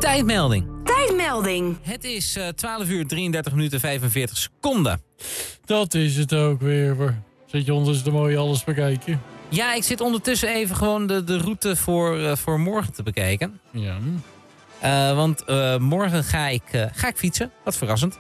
Tijdmelding. Het is 12 uur 33 minuten 45 seconden. Dat is het ook weer. Zit je ondertussen te mooi alles bekijken? Ja, ik zit ondertussen even gewoon de route voor morgen te bekijken. Ja. Want morgen ga ik fietsen. Wat verrassend.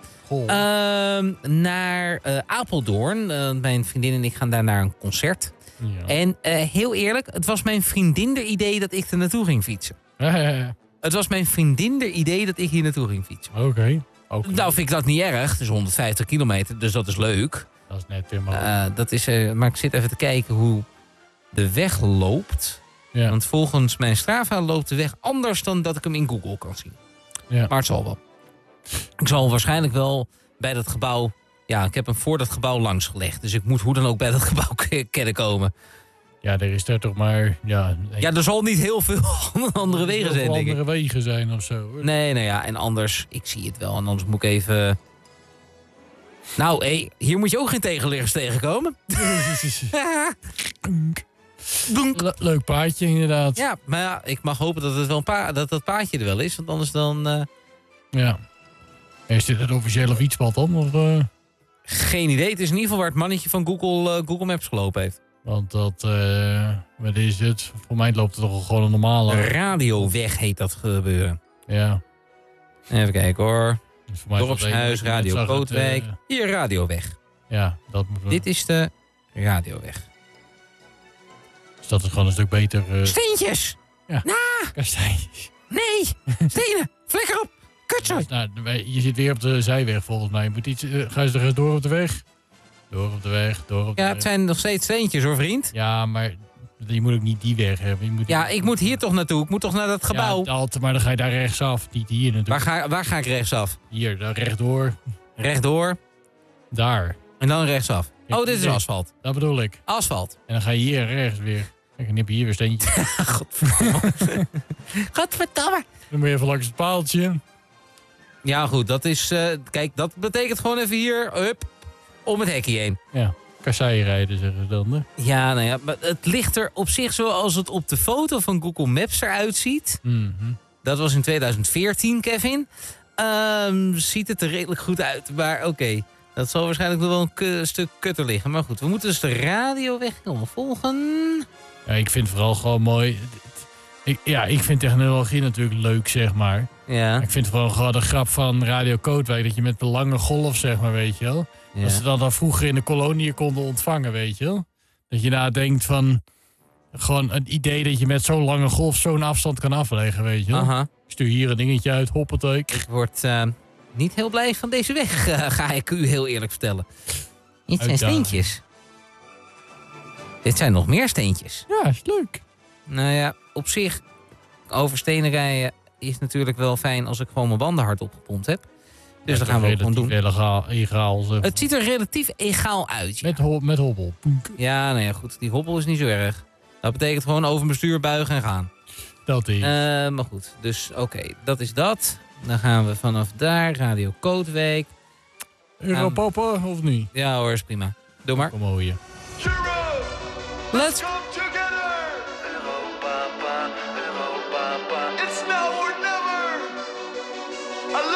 Naar Apeldoorn. Mijn vriendin en ik gaan daar naar een concert. Ja. En heel eerlijk, het was mijn vriendin de idee dat ik er naartoe ging fietsen. Het was mijn vriendin de idee dat ik hier naartoe ging fietsen. Oké. Nou vind ik dat niet erg. Het is 150 kilometer, dus dat is leuk. Dat is net helemaal. Maar ik zit even te kijken hoe de weg loopt. Ja. Want volgens mijn Strava loopt de weg anders dan dat ik hem in Google kan zien. Ja. Maar het zal wel. Ik zal waarschijnlijk wel bij dat gebouw... Ja, ik heb hem voor dat gebouw langs gelegd. Dus ik moet hoe dan ook bij dat gebouw kunnen komen. Ja, er is daar toch maar... Ja, er zal niet heel veel andere wegen zijn, denk ik. Andere wegen zijn of zo. Hoor. Nee, nou ja, en anders... Ik zie het wel, en anders moet ik even... Nou, hier moet je ook geen tegenliggers tegenkomen. Leuk paardje, inderdaad. Ja, maar ja, ik mag hopen dat het wel dat paadje er wel is. Want anders dan... Ja. Is dit het officiële fietspad dan? Of, Geen idee. Het is in ieder geval waar het mannetje van Google Maps gelopen heeft. Want dat... wat is het? Voor mij loopt het toch gewoon een normale... Radioweg heet dat gebeuren. Ja. Even kijken hoor. Dus voor mij Dorpshuis, Radio Kootwijk. Hier, Radioweg. Ja, dat moet... Dit is de Radioweg. Dus dat is gewoon een stuk beter... Steentjes! Ja. Kastijntjes. Nee! Stenen! Flikker op! Kutzooi! Nou, je zit weer op de zijweg volgens mij. Ga je er door op de weg? Door op de weg. Ja, het zijn nog steeds steentjes hoor, vriend. Ja, maar je moet ook niet die weg hebben. Ik moet hier toch naartoe. Ik moet toch naar dat gebouw. Ja, maar dan ga je daar rechtsaf. Niet hier natuurlijk. Waar ga ik rechtsaf? Hier, daar rechtdoor. Rechtdoor. Daar. En dan rechtsaf. Ja, dit is asfalt. Dat bedoel ik. Asfalt. En dan ga je hier rechts weer. Kijk, dan heb je hier weer steentje. Godverdomme. Godverdomme. Dan moet je even langs het paaltje. Ja, goed. Dat is... kijk, dat betekent gewoon even hier... Hup, om het hekje heen. Ja, kasseien rijden zeggen ze dan. Hè? Ja, nou ja. Maar het ligt er op zich zoals het op de foto van Google Maps eruit ziet. Mm-hmm. Dat was in 2014, Kevin. Ziet het er redelijk goed uit. Maar oké. Dat zal waarschijnlijk nog wel een stuk kutter liggen. Maar goed, we moeten dus de radioweg helemaal volgen. Ja, ik vind het vooral gewoon mooi... Ik vind technologie natuurlijk leuk, zeg maar. Ja. Ik vind vooral gewoon de grap van Radio Kootwijk... dat je met de lange golf, zeg maar, weet je wel... Ja. Dat ze dat dan vroeger in de koloniën konden ontvangen, weet je wel. Dat je daar denkt van... Gewoon het idee dat je met zo'n lange golf zo'n afstand kan afleggen, weet je wel. Aha. Stuur hier een dingetje uit, hoppatee. Ik word niet heel blij van deze weg, ga ik u heel eerlijk vertellen. Dit zijn steentjes. Dit zijn nog meer steentjes. Ja, is leuk. Nou ja, op zich, over stenen rijden is natuurlijk wel fijn als ik gewoon mijn banden hard opgepompt heb. Dus dat gaan we ook gewoon doen. Egaal, het ziet er relatief egaal uit. Ja. Met hobbel. Ja, nou ja, goed. Die hobbel is niet zo erg. Dat betekent gewoon over mijn stuur buigen en gaan. Dat is. Maar goed, dus oké, dat is dat. Dan gaan we vanaf daar, Radio Kootwijk. Europapa, of niet? Ja hoor, is prima. Doe maar. Kom maar hier. Let's